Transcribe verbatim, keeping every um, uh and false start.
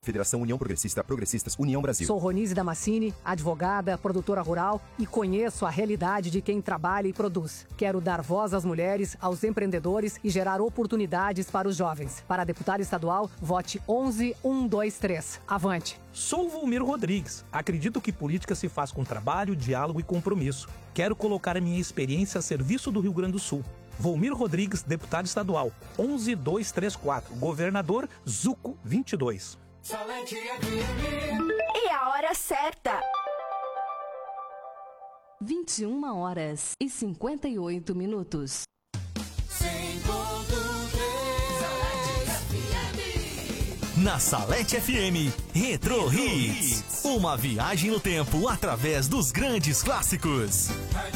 Federação União Progressista, Progressistas, União Brasil. Sou Ronise Damascini, advogada, produtora rural e conheço a realidade de quem trabalha e produz. Quero dar voz às mulheres, aos empreendedores e gerar oportunidades para os jovens. Para deputado estadual, vote onze um dois três. Avante! Sou Volmir Rodrigues. Acredito que política se faz com trabalho, diálogo e compromisso. Quero colocar a minha experiência a serviço do Rio Grande do Sul. Volmir Rodrigues, deputado estadual, onze dois três quatro. Governador, Zuco vinte e dois. E a hora certa. vinte e uma horas e cinquenta e oito minutos. Na Salete F M, Retro Hits. Uma viagem no tempo através dos grandes clássicos.